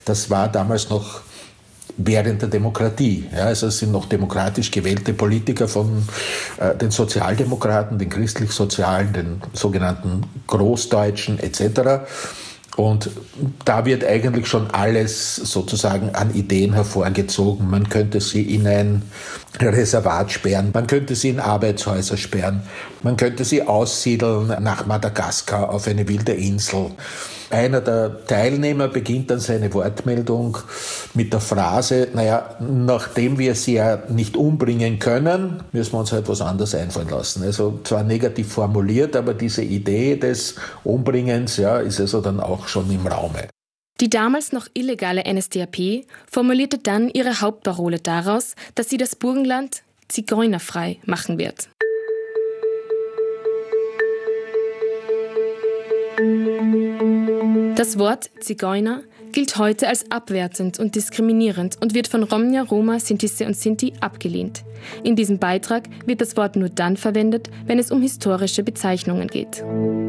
Das war damals noch während der Demokratie. Ja, also es sind noch demokratisch gewählte Politiker von den Sozialdemokraten, den christlich-sozialen, den sogenannten Großdeutschen etc. Und da wird eigentlich schon alles sozusagen an Ideen hervorgezogen. Man könnte sie in ein Reservat sperren, man könnte sie in Arbeitshäuser sperren, man könnte sie aussiedeln nach Madagaskar auf eine wilde Insel. Einer der Teilnehmer beginnt dann seine Wortmeldung mit der Phrase, nachdem wir sie ja nicht umbringen können, müssen wir uns halt was anderes einfallen lassen. Also zwar negativ formuliert, aber diese Idee des Umbringens ist also dann auch schon im Raume. Die damals noch illegale NSDAP formulierte dann ihre Hauptparole daraus, dass sie das Burgenland zigeunerfrei machen wird. Das Wort Zigeuner gilt heute als abwertend und diskriminierend und wird von Romnia, Roma, Sintise und Sinti abgelehnt. In diesem Beitrag wird das Wort nur dann verwendet, wenn es um historische Bezeichnungen geht.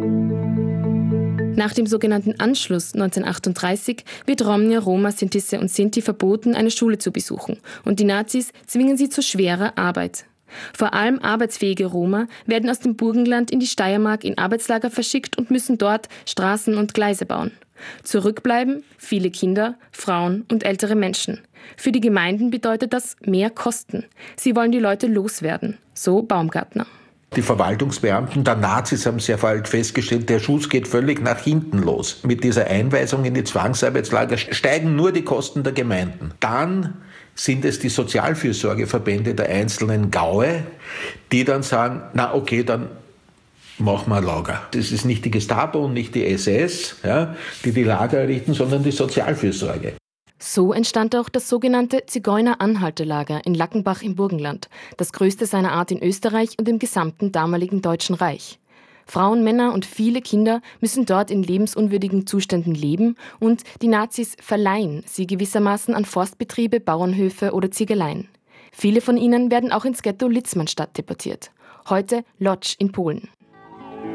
Nach dem sogenannten Anschluss 1938 wird Romnia, Roma, Sintise und Sinti verboten, eine Schule zu besuchen, und die Nazis zwingen sie zu schwerer Arbeit. Vor allem arbeitsfähige Roma werden aus dem Burgenland in die Steiermark in Arbeitslager verschickt und müssen dort Straßen und Gleise bauen. Zurückbleiben viele Kinder, Frauen und ältere Menschen. Für die Gemeinden bedeutet das mehr Kosten. Sie wollen die Leute loswerden, so Baumgartner. Die Verwaltungsbeamten der Nazis haben sehr bald festgestellt, der Schuss geht völlig nach hinten los. Mit dieser Einweisung in die Zwangsarbeitslager steigen nur die Kosten der Gemeinden. Dann sind es die Sozialfürsorgeverbände der einzelnen Gaue, die dann sagen, dann machen wir ein Lager. Das ist nicht die Gestapo und nicht die SS, die die Lager errichten, sondern die Sozialfürsorge. So entstand auch das sogenannte Zigeuner-Anhaltelager in Lackenbach im Burgenland, das größte seiner Art in Österreich und im gesamten damaligen Deutschen Reich. Frauen, Männer und viele Kinder müssen dort in lebensunwürdigen Zuständen leben und die Nazis verleihen sie gewissermaßen an Forstbetriebe, Bauernhöfe oder Ziegeleien. Viele von ihnen werden auch ins Ghetto Litzmannstadt deportiert, heute Łódź in Polen.